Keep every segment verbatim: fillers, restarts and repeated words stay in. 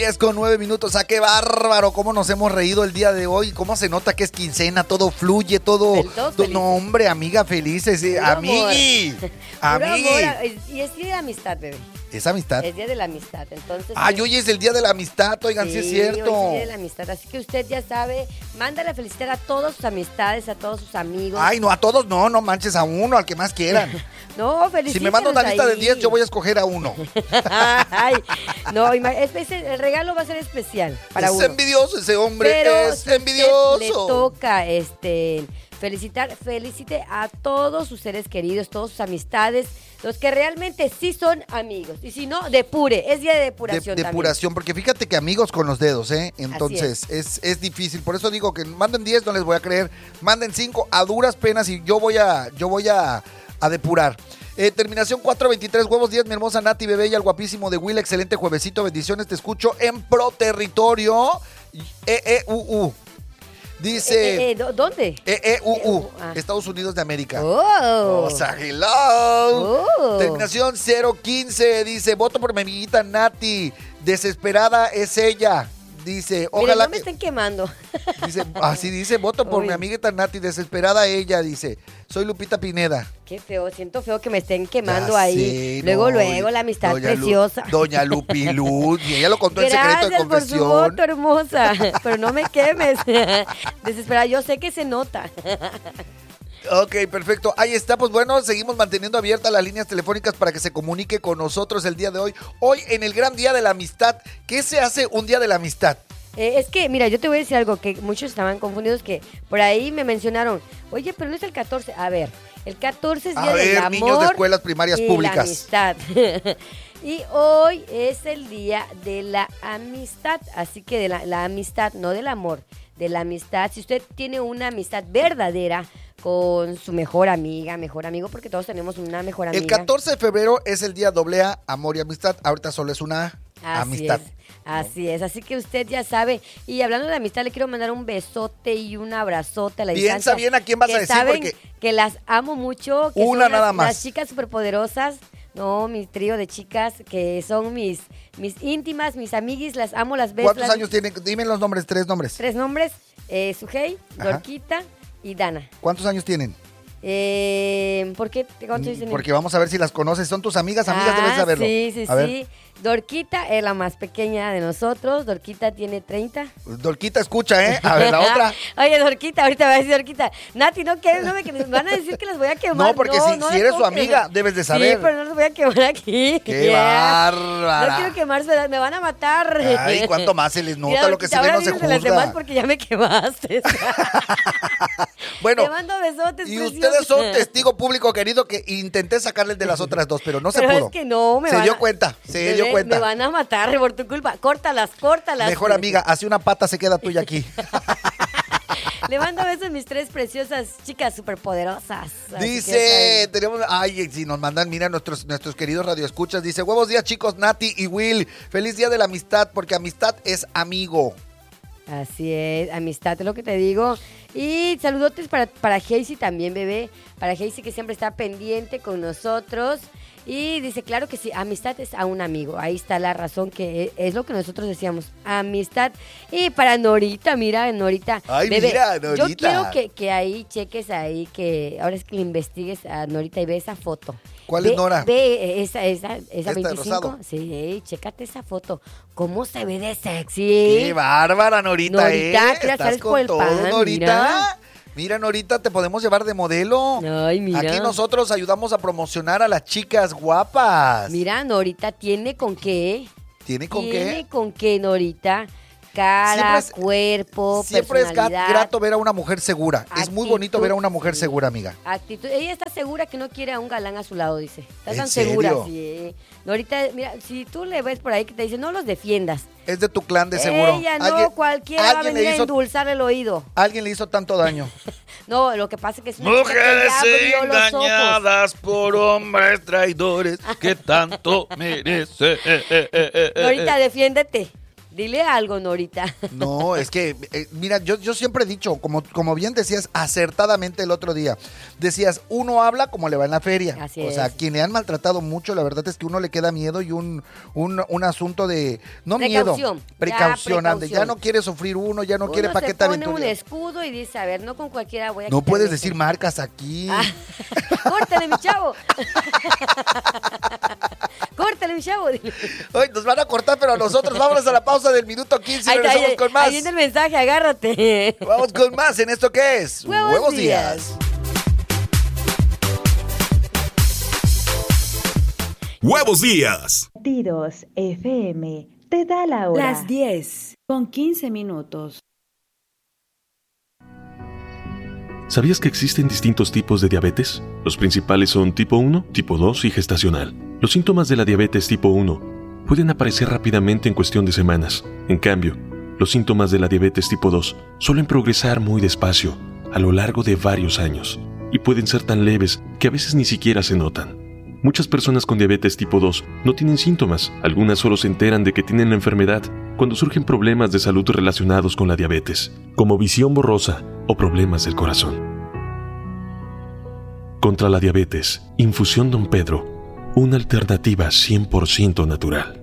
diez con nueve minutos, ¡ah, qué bárbaro! ¿Cómo nos hemos reído el día de hoy? ¿Cómo se nota que es quincena? Todo fluye, todo... todo no, hombre, amiga, felices. Eh, amigui. Amigui. Y es día de amistad, bebé. ¿Es amistad? Es día de la amistad, entonces... Ay, hoy es el día de la amistad, oigan, sí, sí es cierto. Hoy es el día de la amistad, así que usted ya sabe, mándale a felicitar a todas sus amistades, a todos sus amigos. Ay, no, a todos no, no manches, a uno, al que más quieran. No, felicítenos. Si me manda una lista ahí. de diez, yo voy a escoger a uno. Ay, no, el regalo va a ser especial para es uno. Es envidioso ese hombre, Pero es si envidioso. Le toca, este... felicitar, felicite a todos sus seres queridos, todas sus amistades, los que realmente sí son amigos. Y si no, depure, es día de depuración de, Depuración, también. Porque fíjate que amigos con los dedos, ¿eh? Entonces, es. Es, es difícil. Por eso digo que manden diez, no les voy a creer. Manden cinco a duras penas y yo voy a, yo voy a, a depurar. Eh, terminación cuatro veintitrés, huevos diez, mi hermosa Nati, bebé y al guapísimo de Will. Excelente juevesito, bendiciones, te escucho en Pro Territorio. E E U U. Dice... Eh, eh, eh, ¿Dónde? E E U U, ah. Estados Unidos de América. Oh. O sea, hello. Oh. Terminación cero quince, dice, voto por mi amiguita Nati. Desesperada es ella. Dice, ojalá Mire, no me que... estén quemando. Dice, así dice, voto por Uy. mi amiguita Nati. Desesperada ella, dice. Soy Lupita Pineda. Qué feo, siento feo que me estén quemando Ya ahí. sé, luego, no, luego, la amistad doña preciosa. Lu, Doña Lupiluz, y ella lo contó en secreto de Gracias por su confesión. voto, hermosa. Pero no me quemes. Desesperada, yo sé que se nota. Ok, perfecto. Ahí está, pues bueno, seguimos manteniendo abiertas las líneas telefónicas para que se comunique con nosotros el día de hoy. Hoy en el gran día de la amistad. ¿Qué se hace un día de la amistad? Eh, es que, mira, yo te voy a decir algo que muchos estaban confundidos, que por ahí me mencionaron, oye, pero no es el catorce. A ver, el catorce es Día A del ver, Amor niños de escuelas primarias y públicas. la amistad. Y hoy es el Día de la Amistad, así que de la, la amistad, no del amor, de la amistad. Si usted tiene una amistad verdadera con su mejor amiga, mejor amigo, porque todos tenemos una mejor amiga. El catorce de febrero es el día doble A, amor y amistad. Ahorita solo es una Así amistad. Es. Así es, así que usted ya sabe. Y hablando de amistad, le quiero mandar un besote y un abrazote a la Piensa distancia. bien a quién vas que a decir, saben porque... que las amo mucho. Que Una son nada las, más. Las chicas superpoderosas, no, mi trío de chicas, que son mis, mis íntimas, mis amiguis, las amo, las beso. ¿Cuántos las... años tienen? Dime los nombres, tres nombres. Tres nombres, eh, Sujei, Ajá. Dorquita y Dana. ¿Cuántos años tienen? Eh, ¿Por qué? ¿Cuántos dicen? Porque vamos a ver si las conoces. ¿Son tus amigas? Amigas, ah, debes saberlo. Sí, sí, a ver. sí. Dorquita es la más pequeña de nosotros. Dorquita tiene treinta. Dorquita, escucha, ¿eh? A ver, la otra. Oye, Dorquita, ahorita me va a decir Dorquita. Nati, no quieres, no me quemes. Van a decir que las voy a quemar. No, porque si, no si las eres su toques. amiga, debes de saber. Sí, pero no las voy a quemar aquí. ¡Qué Yeah. bárbara! No quiero quemarse, me van a matar. Ay, cuánto más se les nota. Mira, Lo que se Dorquita, ve no se ahora díganse las demás juzga. porque ya me quemaste. Bueno, Te mando besotes, y preciosos. ustedes son testigo público querido que intenté sacarles de las otras dos, pero no se Pero pudo. es que no, me se van dio a- cuenta, se Bebé, dio cuenta. Me van a matar por tu culpa. Córtalas, córtalas. Mejor amiga, así una pata se queda tuya aquí. Le mando besos a mis tres preciosas chicas superpoderosas. Así Dice, que, tenemos, ay, si nos mandan, mira, nuestros, nuestros queridos radioescuchas, dice, buenos días chicos, Nati y Will, feliz día de la amistad, porque amistad es amigo. Así es, amistad, es lo que te digo. Y saludotes para, para Hazy también, bebé. Para Hazy que siempre está pendiente con nosotros. Y dice, claro que sí, amistad es a un amigo. Ahí está la razón, que es, es lo que nosotros decíamos, amistad. Y para Norita, mira, Norita. Ay, bebé, mira, Norita. Yo quiero que, que ahí cheques ahí, que ahora es que le investigues a Norita y ve esa foto. ¿Cuál ve, es Nora? Ve esa, esa, esa ¿Esta de veinticinco. rosado? Sí, chécate esa foto. ¿Cómo se ve de sexy? Qué bárbara, Norita, Norita, ¿eh? que la Estás sales por con el todo, pan, Norita. mira. Mira, Norita, te podemos llevar de modelo. Ay, mira. Aquí nosotros ayudamos a promocionar a las chicas guapas. Mira, Norita, ¿tiene con qué? ¿Tiene con ¿Tiene qué? con qué, Norita? Cara, Siempre es- cuerpo, Siempre es gra- personalidad. grato ver a una mujer segura. Es muy bonito actitud, ver a una mujer sí. segura, amiga. Actitud. Ella está segura que no quiere a un galán a su lado, dice. Está ¿En tan serio? segura, sí. Norita, mira, si tú le ves por ahí que te dice, no los defiendas. Es de tu clan, de seguro. Ella no, Alguien- cualquiera va a alguien le venir a hizo- endulzar el oído. Alguien le hizo tanto daño. No, lo que pasa es que es una chica que Mujeres ya abrió los ojos. engañadas por hombres traidores que tanto merece. Eh, eh, eh, eh, eh, Norita, eh. defiéndete. Dile algo, Norita. No, es que, eh, mira, yo, yo siempre he dicho, como, como bien decías acertadamente el otro día, decías, uno habla como le va en la feria. Así o es. sea, quien le han maltratado mucho, la verdad es que uno le queda miedo y un, un, un asunto de, no Precaución. miedo, precaución, Ya, ande, ya precaución. no quiere sufrir uno, ya no Uno quiere se paquete pone un aventurero. escudo y dice, a ver, no con cualquiera voy a No quitarme puedes esto. decir marcas aquí. Ah, córtale, mi chavo. Córtale, mi chavo. Hoy nos van a cortar, pero a nosotros vámonos a la pausa del minuto quince y Ahí, regresamos ahí, con más. ahí viene el mensaje, agárrate. Vamos con más en esto que es Huevos Huevos Días. Días. Huevos Días. Tiros F M te da la hora. Las diez con quince minutos. ¿Sabías que existen distintos tipos de diabetes? Los principales son tipo uno, tipo dos y gestacional. Los síntomas de la diabetes tipo uno pueden aparecer rápidamente en cuestión de semanas. En cambio, los síntomas de la diabetes tipo dos suelen progresar muy despacio, a lo largo de varios años, y pueden ser tan leves que a veces ni siquiera se notan. Muchas personas con diabetes tipo dos no tienen síntomas, algunas solo se enteran de que tienen la enfermedad cuando surgen problemas de salud relacionados con la diabetes, como visión borrosa o problemas del corazón. Contra la diabetes, Infusión Don Pedro, una alternativa cien por ciento natural.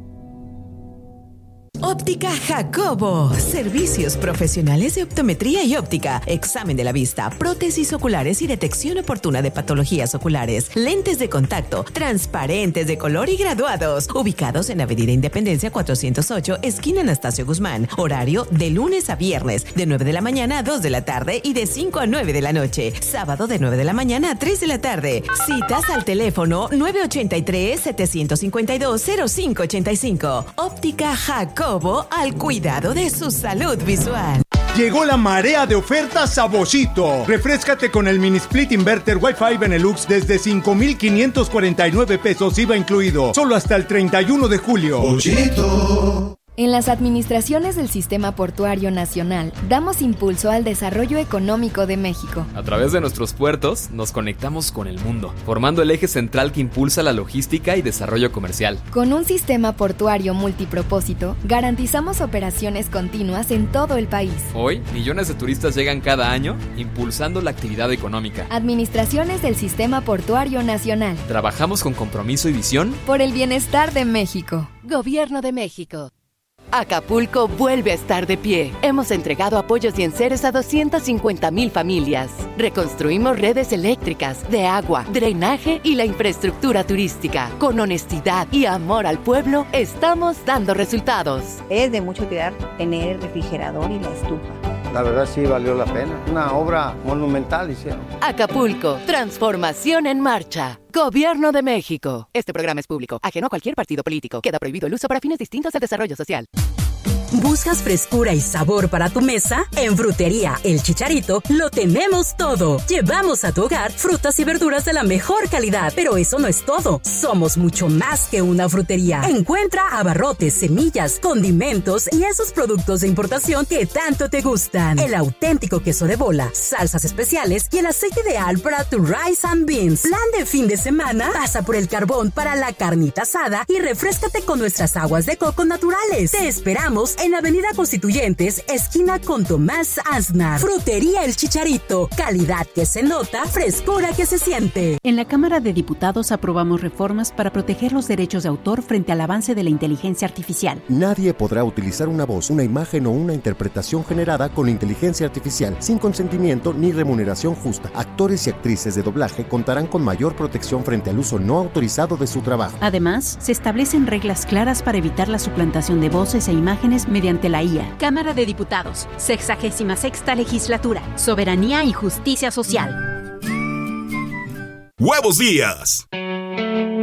Óptica Jacobo. Servicios profesionales de optometría y óptica, examen de la vista, prótesis oculares y detección oportuna de patologías oculares, lentes de contacto, transparentes de color y graduados. Ubicados en Avenida Independencia cuatrocientos ocho, esquina Anastasio Guzmán. Horario de lunes a viernes, de nueve de la mañana a dos de la tarde y de cinco a nueve de la noche. Sábado de nueve de la mañana a tres de la tarde. Citas al teléfono nueve ocho tres, siete cinco dos, cero cinco ocho cinco. Óptica Jacobo, al cuidado de su salud visual. Llegó la marea de ofertas a Boschito. Refréscate con el mini split inverter Wi-Fi Benelux desde cinco mil quinientos cuarenta y nueve pesos I V A incluido. Solo hasta el treinta y uno de julio. Boschito. En las administraciones del Sistema Portuario Nacional, damos impulso al desarrollo económico de México. A través de nuestros puertos, nos conectamos con el mundo, formando el eje central que impulsa la logística y desarrollo comercial. Con un sistema portuario multipropósito, garantizamos operaciones continuas en todo el país. Hoy, millones de turistas llegan cada año, impulsando la actividad económica. Administraciones del Sistema Portuario Nacional. Trabajamos con compromiso y visión por el bienestar de México. Gobierno de México. Acapulco vuelve a estar de pie. Hemos entregado apoyos y enseres a doscientas cincuenta mil familias. Reconstruimos redes eléctricas, de agua, drenaje y la infraestructura turística. Con honestidad y amor al pueblo, estamos dando resultados. Es de mucha utilidad tener el refrigerador y la estufa. La verdad sí valió la pena. Una obra monumental hicieron. Acapulco, transformación en marcha. Gobierno de México. Este programa es público, ajeno a cualquier partido político. Queda prohibido el uso para fines distintos del desarrollo social. ¿Buscas frescura y sabor para tu mesa? En Frutería El Chicharito lo tenemos todo. Llevamos a tu hogar frutas y verduras de la mejor calidad. Pero eso no es todo. Somos mucho más que una frutería. Encuentra abarrotes, semillas, condimentos y esos productos de importación que tanto te gustan. El auténtico queso de bola, salsas especiales y el aceite ideal para tu rice and beans. Plan de fin de semana, pasa por el carbón para la carnita asada y refréscate con nuestras aguas de coco naturales. Te esperamos en Avenida Constituyentes, esquina con Tomás Aznar. Frutería El Chicharito. Calidad que se nota, frescura que se siente. En la Cámara de Diputados aprobamos reformas para proteger los derechos de autor frente al avance de la inteligencia artificial. Nadie podrá utilizar una voz, una imagen o una interpretación generada con inteligencia artificial sin consentimiento ni remuneración justa. Actores y actrices de doblaje contarán con mayor protección frente al uso no autorizado de su trabajo. Además, se establecen reglas claras para evitar la suplantación de voces e imágenes mediante la I A. Cámara de Diputados, sexagésima sexta legislatura, soberanía y justicia social. Huevos Días.